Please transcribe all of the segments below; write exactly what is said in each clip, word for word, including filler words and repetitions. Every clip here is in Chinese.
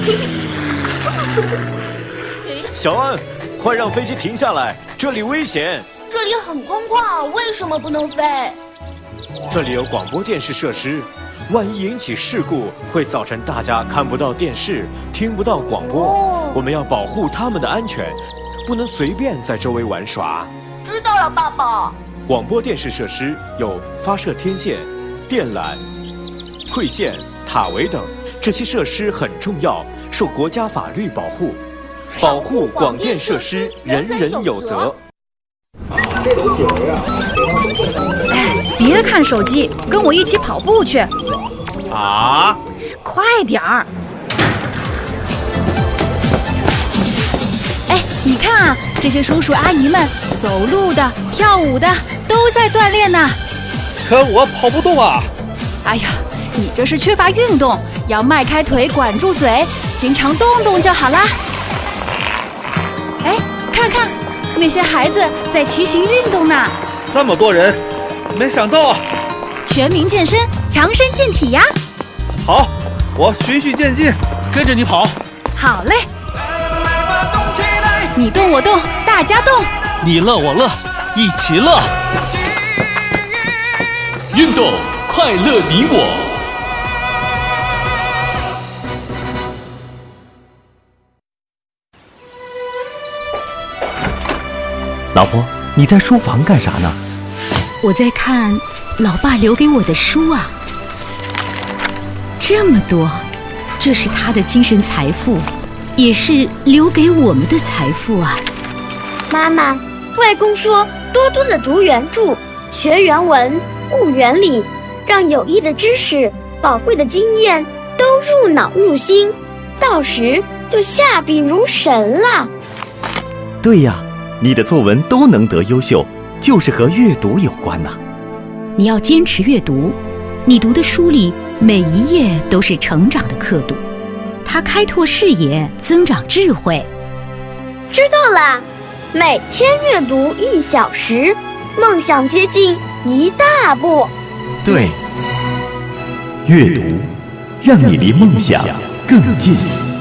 小安，快让飞机停下来，这里危险。 这里很空旷，为什么不能飞？ 这里有广播电视设施，万一引起事故，会造成大家看不到电视，听不到广播。哦、我们要保护他们的安全，不能随便在周围玩耍。 知道了，爸爸。 广播电视设施有发射天线、电缆、馈线、塔围等，这些设施很重要，受国家法律保护。保护广电设施，人人有责。 这有酒呀！ 哎，别看手机，跟我一起跑步去。 啊！ 快点儿！哎，你看啊，这些叔叔阿姨们走路的、跳舞的都在锻炼呢。 可我跑不动啊！ 哎呀，你这是缺乏运动，要迈开腿，管住嘴，经常动动就好啦。哎，看看。那些孩子在骑行运动呢， 这么多人，没想到啊！ 全民健身，强身健体呀！ 好，我循序渐进，跟着你跑。 好嘞，你动我动，大家动， 你乐我乐，一起乐。 运动，快乐你我。 老婆，你在书房干啥呢？ 我在看老爸留给我的书啊，这么多，这是他的精神财富，也是留给我们的财富啊。 妈妈，外公说多多的读原著，学原文，悟原理，让有益的知识、宝贵的经验都入脑入心，到时就下笔如神了。 对呀。你的作文都能得优秀，就是和阅读有关呐、啊。 你要坚持阅读，你读的书里每一页都是成长的刻度，它开拓视野，增长智慧。 知道啦，每天阅读一小时，梦想接近一大步。 对，阅读让你离梦想更近。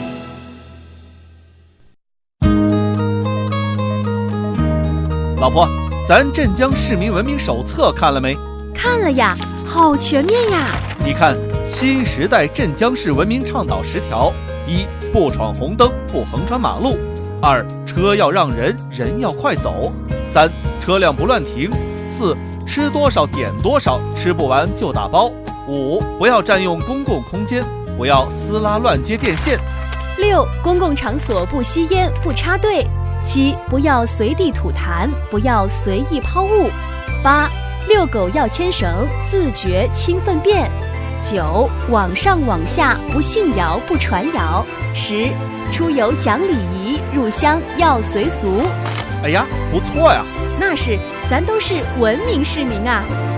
老婆，咱镇江市民文明手册看了没？ 看了呀，好全面呀！ 你看，新时代镇江市文明倡导十条：一、不闯红灯，不横穿马路；二、车要让人，人要快走；三、车辆不乱停；四、吃多少点多少，吃不完就打包；五、不要占用公共空间，不要撕拉乱接电线； 六、公共场所不吸烟，不插队。七、不要随地吐痰，不要随意抛物。八、遛狗要牵绳，自觉清粪便。九、往上往下不信谣不传谣。十、出游讲礼仪，入乡要随俗。 哎呀，不错呀！ 那是，咱都是文明市民啊。